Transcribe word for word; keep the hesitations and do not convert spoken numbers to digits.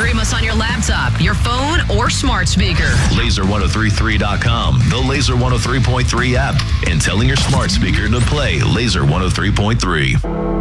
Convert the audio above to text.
Stream us on your laptop, your phone, or smart speaker. laser ten thirty-three dot com, the Laser one oh three point three app, and telling your smart speaker to play Laser one oh three point three.